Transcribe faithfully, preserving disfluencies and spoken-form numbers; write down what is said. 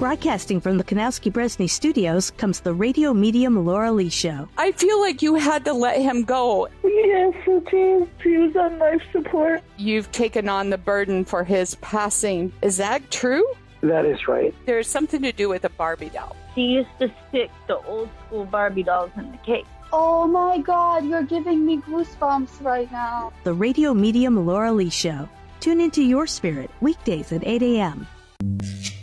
Broadcasting from the Kanowski-Bresny Studios comes the radio medium Laura Lee Show. I feel like you had to let him go. Yes, it is. He was on life support. You've taken on the burden for his passing. Is that true? That is right. There's something to do with a Barbie doll. He used to stick the old school Barbie dolls in the cake. Oh my God, you're giving me goosebumps right now. The radio medium Laura Lee Show. Tune into your spirit weekdays at eight a.m.